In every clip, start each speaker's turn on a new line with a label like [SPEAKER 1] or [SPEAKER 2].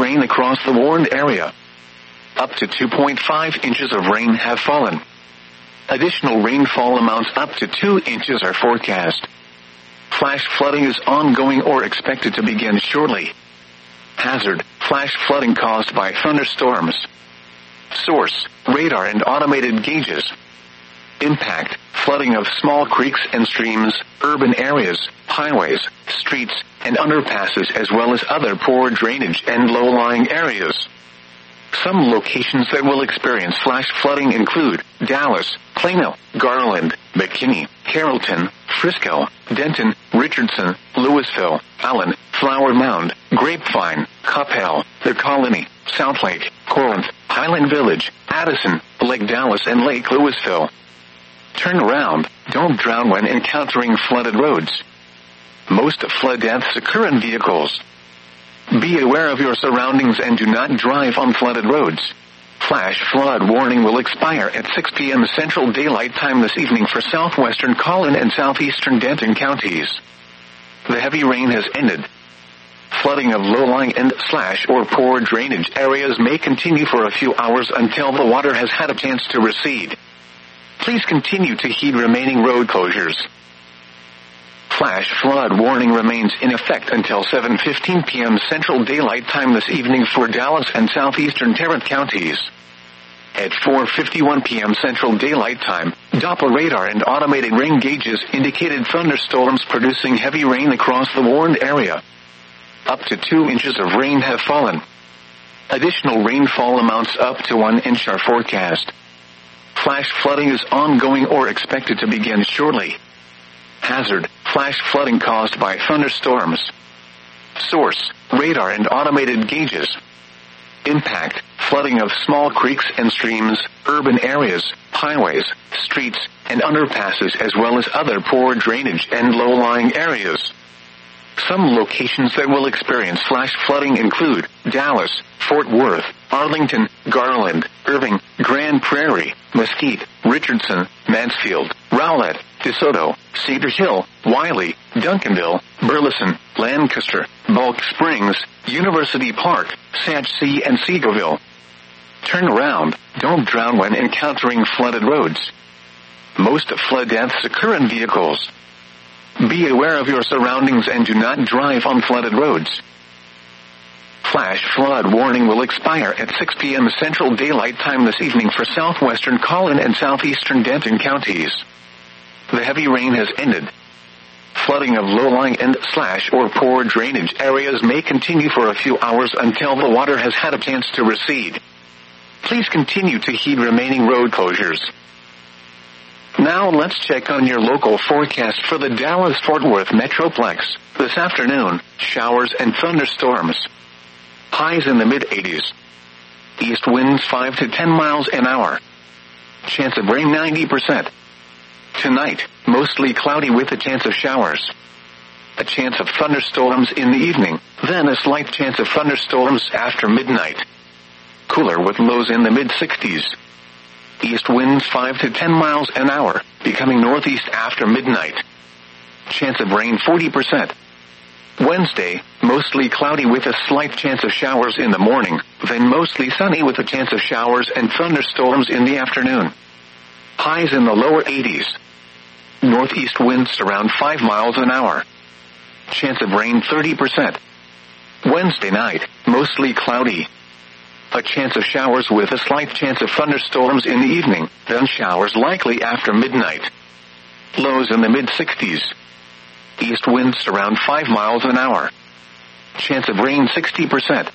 [SPEAKER 1] rain across the warned area. Up to 2.5 inches of rain have fallen. Additional rainfall amounts up to 2 inches are forecast. Flash flooding is ongoing or expected to begin shortly. Hazard: flash flooding caused by thunderstorms. Source: radar and automated gauges. Impact: flooding of small creeks and streams, urban areas, highways, streets, and underpasses, as well as other poor drainage and low-lying areas. Some locations that will experience flash flooding include Dallas, Plano, Garland, McKinney, Carrollton, Frisco, Denton, Richardson, Louisville, Allen, Flower Mound, Grapevine, Coppell, The Colony, Southlake, Corinth, Highland Village, Addison, Lake Dallas, and Lake Louisville. Turn around, don't drown when encountering flooded roads. Most flood deaths occur in vehicles. Be aware of your surroundings and do not drive on flooded roads. Flash flood warning will expire at 6 p.m. Central Daylight Time this evening for southwestern Collin and southeastern Denton counties. The heavy rain has ended. Flooding of low-lying and / or poor drainage areas may continue for a few hours until the water has had a chance to recede. Please continue to heed remaining road closures. Flash flood warning remains in effect until 7:15 p.m. Central Daylight Time this evening for Dallas and southeastern Tarrant counties. At 4:51 p.m. Central Daylight Time, Doppler radar and automated rain gauges indicated thunderstorms producing heavy rain across the warned area. Up to 2 inches of rain have fallen. Additional rainfall amounts up to 1 inch are forecast. Flash flooding is ongoing or expected to begin shortly. Hazard: flash flooding caused by thunderstorms. Source: radar and automated gauges. Impact: flooding of small creeks and streams, urban areas, highways, streets, and underpasses, as well as other poor drainage and low-lying areas. Some locations that will experience flash flooding include Dallas, Fort Worth, Arlington, Garland, Irving, Grand Prairie, Mesquite, Richardson, Mansfield, Rowlett, DeSoto, Cedar Hill, Wiley, Duncanville, Burleson, Lancaster, Bulk Springs, University Park, Sachse, and Seagoville. Turn around, don't drown when encountering flooded roads. Most flood deaths occur in vehicles. Be aware of your surroundings and do not drive on flooded roads. Flash flood warning will expire at 6 p.m. Central Daylight Time this evening for southwestern Collin and southeastern Denton counties. The heavy rain has ended. Flooding of low-lying and / or poor drainage areas may continue for a few hours until the water has had a chance to recede. Please continue to heed remaining road closures. Now let's check on your local forecast for the Dallas-Fort Worth Metroplex. This afternoon, showers and thunderstorms. Highs in the mid-80s. East winds 5 to 10 miles an hour. Chance of rain 90%. Tonight, mostly cloudy with a chance of showers. A chance of thunderstorms in the evening, then a slight chance of thunderstorms after midnight. Cooler with lows in the mid-60s. East winds 5 to 10 miles an hour, becoming northeast after midnight. Chance of rain 40%. Wednesday, mostly cloudy with a slight chance of showers in the morning, then mostly sunny with a chance of showers and thunderstorms in the afternoon. Highs in the lower 80s. Northeast winds around 5 miles an hour. Chance of rain 30%. Wednesday night, mostly cloudy. A chance of showers with a slight chance of thunderstorms in the evening, then showers likely after midnight. Lows in the mid-60s. East winds around 5 miles an hour. Chance of rain 60%.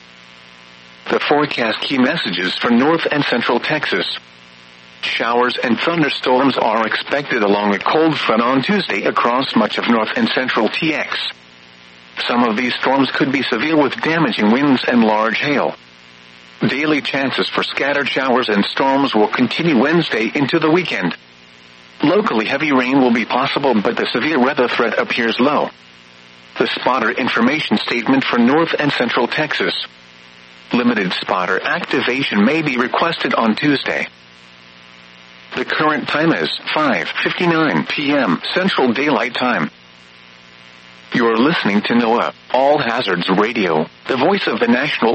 [SPEAKER 1] The forecast key messages for North and Central Texas. Showers and thunderstorms are expected along a cold front on Tuesday across much of North and Central TX. Some of these storms could be severe with damaging winds and large hail. Daily chances for scattered showers and storms will continue Wednesday into the weekend. Locally heavy rain will be possible, but the severe weather threat appears low. The spotter information statement for North and Central Texas. Limited spotter activation may be requested on Tuesday. The current time is 5:59 p.m. Central Daylight Time. You're listening to NOAA All Hazards Radio, the voice of the National